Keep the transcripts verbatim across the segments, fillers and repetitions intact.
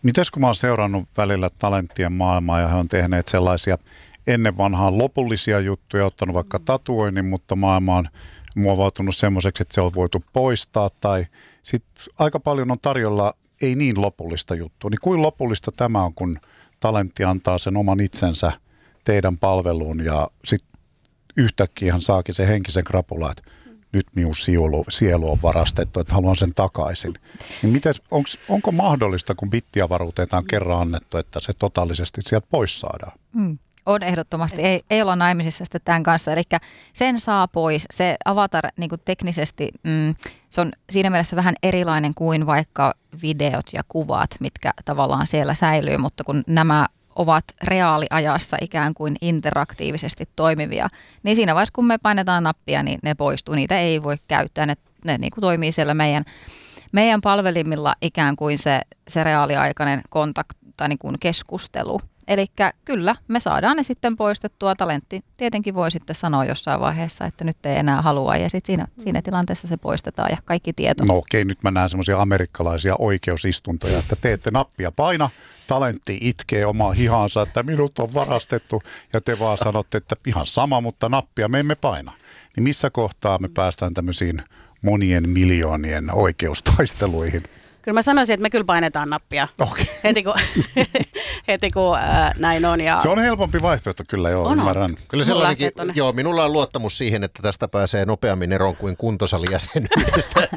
Mites kun mä oon seurannut välillä talenttien maailmaa ja he on tehneet sellaisia ennen vanhaan lopullisia juttuja, ottanut vaikka tatuoinnin, mutta maailma on muovautunut semmoiseksi, että se on voitu poistaa tai sitten aika paljon on tarjolla ei niin lopullista juttua. Niin kuin lopullista tämä on, kun talentti antaa sen oman itsensä teidän palveluun ja sitten yhtäkkiä hän saakin sen henkisen krapula, että nyt minun sielu, sielu on varastettu, että haluan sen takaisin. Niin mites, onks, onko mahdollista, kun bittiavaruuteita on kerran annettu, että se totaalisesti sieltä pois saadaan? Mm. On ehdottomasti. Ei, ei olla naimisissa sitten tämän kanssa. Eli sen saa pois. Se avatar niin kuin teknisesti, mm, se on siinä mielessä vähän erilainen kuin vaikka videot ja kuvat, mitkä tavallaan siellä säilyy, mutta kun nämä ovat reaaliajassa ikään kuin interaktiivisesti toimivia, niin siinä vaiheessa kun me painetaan nappia, niin ne poistuu. Niitä ei voi käyttää. Ne, ne niin kuin toimii siellä meidän, meidän palvelimilla ikään kuin se, se reaaliaikainen kontakti tai niin kuin keskustelu. Eli kyllä, me saadaan ne sitten poistettua. Talentti tietenkin voi sitten sanoa jossain vaiheessa, että nyt ei enää halua ja sitten siinä, siinä tilanteessa se poistetaan ja kaikki tieto. No okei, nyt mä näen semmoisia amerikkalaisia oikeusistuntoja, että teette nappia paina, talentti itkee omaa hihansa, että minut on varastettu ja te vaan sanotte, että ihan sama, mutta nappia me emme paina. Niin missä kohtaa me päästään tämmöisiin monien miljoonien oikeustaisteluihin? Kyllä mä sanoisin, että me kyllä painetaan nappia okay. heti kun, heti kun ää, näin on. Ja se on helpompi vaihtoehto kyllä, joo, on, ymmärrän. on. Kyllä sellainenkin, joo, minulla on luottamus siihen, että tästä pääsee nopeammin eroon kuin kuntosalijäsenyydestä.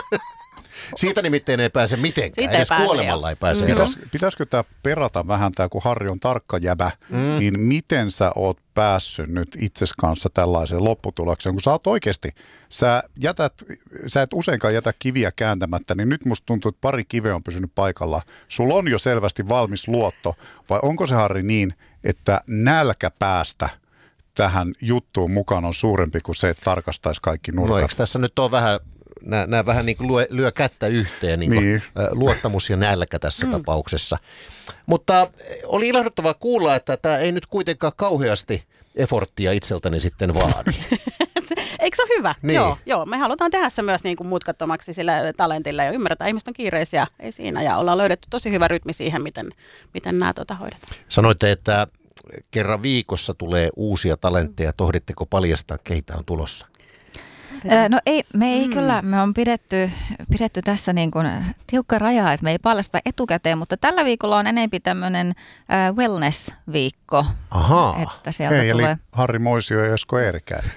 Siitä nimittäin ei pääse mitenkään, siitä edes ei pääse, kuolemalla jo. ei pääse Mm. eroon. Pitäis, pitäisikö tämä perata vähän, tämä kun Harri on tarkka jäbä, mm. niin miten sä oot päässyt nyt itses kanssa tällaiseen lopputulokseen, kun sä oot oikeasti, sä, jätät, sä et useinkaan jätä kiviä kääntämättä, niin nyt musta tuntuu, että pari kiveä on pysynyt paikalla. Sulla on jo selvästi valmis luotto, vai onko se Harri niin, että nälkä päästä tähän juttuun mukaan on suurempi kuin se, että tarkastaisi kaikki nurkat? No eikö tässä nyt ole vähän... Nämä, nämä vähän niin kuin lyö, lyö kättä yhteen, niin kuin, niin. luottamus ja nälkä tässä mm. tapauksessa. Mutta oli ilahduttavaa kuulla, että tämä ei nyt kuitenkaan kauheasti efforttia itseltäni sitten vaadi. Eikö se ole hyvä? Niin. Joo, joo, me halutaan tehdä se myös niin kuin mutkattomaksi sillä talentilla ja ymmärretään, ihmiset on kiireisiä, ei siinä. Ja ollaan löydetty tosi hyvä rytmi siihen, miten, miten nämä tuota hoidetaan. Sanoitte, että kerran viikossa tulee uusia talentteja. Tohditteko paljastaa, keitä on tulossa? No ei, me ei mm. kyllä, me on pidetty, pidetty tässä niin kuin tiukka raja, että me ei paljasta etukäteen, mutta tällä viikolla on enemmän tämmöinen äh, wellness-viikko. Ahaa. Että sieltä Hei, tulee... eli Harri Moisio ja Esko Eerikäinen.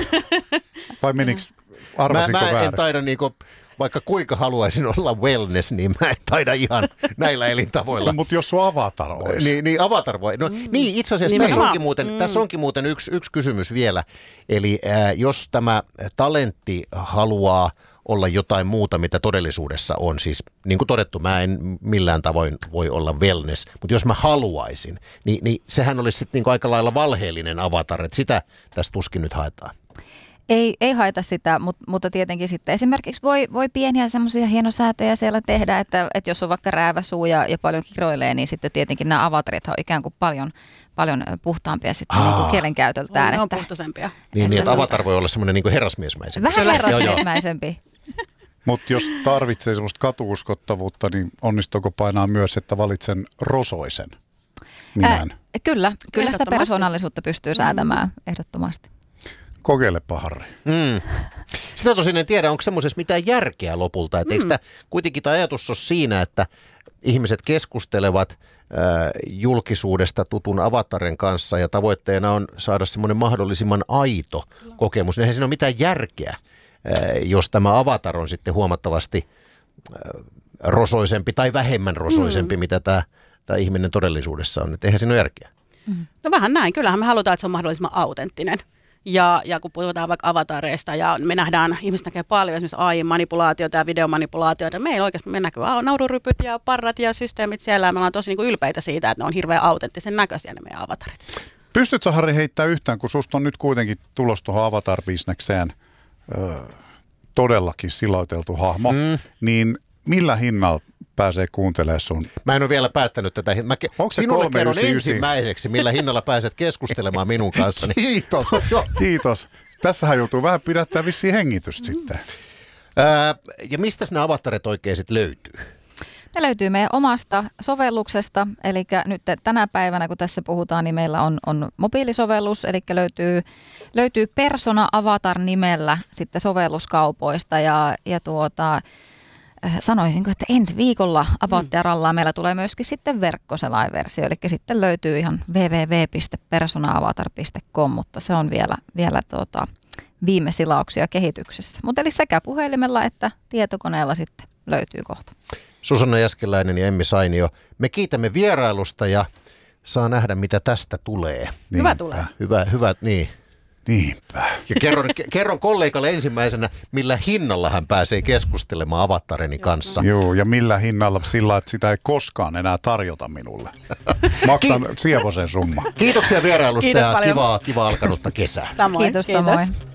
Vai menikö, arvasinko mä, mä väärin? en taida niinku, vaikka kuinka haluaisin olla wellness, niin mä en taida ihan näillä elintavoilla. No, mutta jos sun avatar olisi. Niin, niin avatar voi. No, mm. Niin, itse asiassa tässä onkin, muuten, mm. tässä onkin muuten yksi, yksi kysymys vielä. Eli äh, jos tämä talentti haluaa olla jotain muuta, mitä todellisuudessa on, siis niin kuin todettu, mä en millään tavoin voi olla wellness, mutta jos mä haluaisin, niin, niin sehän olisi sitten niin kuin aika lailla valheellinen avatar, että sitä tässä tuskin nyt haetaan. Ei, ei haeta sitä, mutta, mutta tietenkin sitten esimerkiksi voi, voi pieniä semmoisia hienosäätöjä siellä tehdä, että, että jos on vaikka räävä suu ja, ja paljon kiroilee, niin sitten tietenkin nämä avatarit on ikään kuin paljon, paljon puhtaampia sitten niin kuin kielenkäytöltään. Ne on että, puhtoisempia. Niin, niin, että avatar voi olla semmoinen niin kuin herrasmiesmäisempi. Vähän herrasmiesmäisempi. Mutta jos tarvitsee semmoista katuuskottavuutta, niin onnistuuko painaa myös, että valitsen rosoisen minän? Äh, kyllä, kyllä sitä persoonallisuutta pystyy säätämään mm. ehdottomasti. Kokeilepa, Harri. Mm. Sitä tosin en tiedä, onko semmoisessa mitään järkeä lopulta. Et mm. eikö sitä kuitenkin tämä ajatus ole siinä, että ihmiset keskustelevat äh, julkisuudesta tutun avatarin kanssa ja tavoitteena on saada semmoinen mahdollisimman aito kokemus. Eihän siinä ole mitään järkeä, äh, jos tämä avatar on sitten huomattavasti äh, rosoisempi tai vähemmän rosoisempi, mm. mitä tämä, tämä ihminen todellisuudessa on. Et eihän siinä ole järkeä. Mm. No vähän näin. Kyllähän me halutaan, että se on mahdollisimman autenttinen. Ja, ja kun puhutaan vaikka avatareista ja me nähdään, ihmiset näkee paljon esimerkiksi A I-manipulaatiota ja videomanipulaatiota. Meillä oikeasti me näkyy naururypyt ja parrat ja systeemit siellä. Me ollaan tosi niin kuin ylpeitä siitä, että ne on hirveän autenttisen näköisiä ne meidän avatarit. Pystytkö, Harri, heittää yhtään, kun susta on nyt kuitenkin tulos tuohon avatar-bisnekseen öö, todellakin siloiteltu hahmo, mm. niin millä hinnalla pääsee kuuntelemaan sun? Mä en ole vielä päättänyt tätä. Mä ke- sinulle kerron ensimmäiseksi, millä hinnalla pääset keskustelemaan minun kanssani. Kiitos, kiitos. Tässähän joutuu vähän pidättää vissiin hengitystä sitten. Ää, ja mistä nämä avatarit oikein sitten löytyy? Ne löytyy meidän omasta sovelluksesta, eli nyt tänä päivänä, kun tässä puhutaan, niin meillä on, on mobiilisovellus, eli löytyy, löytyy Persona Avatar nimellä sitten sovelluskaupoista ja, ja tuota, sanoisinko, että ensi viikolla About Terralla meillä tulee myöskin sitten verkkoselainversio, eli sitten löytyy ihan double-u double-u double-u piste persona avatar piste com, mutta se on vielä, vielä tuota, viime silauksia kehityksessä. Mutta eli sekä puhelimella että tietokoneella sitten löytyy kohta. Susanna Jäskeläinen ja Emmi Sainio, me kiitämme vierailusta ja saa nähdä, mitä tästä tulee. Hyvä Niinpä. tulee. Hyvä, hyvä, niin. Niinpä. Ja kerron, kerron kollegalle ensimmäisenä, millä hinnalla hän pääsee keskustelemaan Avatareni kanssa. Joo, ja millä hinnalla sillä, että sitä ei koskaan enää tarjota minulle. Maksan sievosen summa. Kiitoksia vierailusta Kiitos ja paljon. kivaa, kivaa alkanutta kesää. Samoin. Kiitos samoin.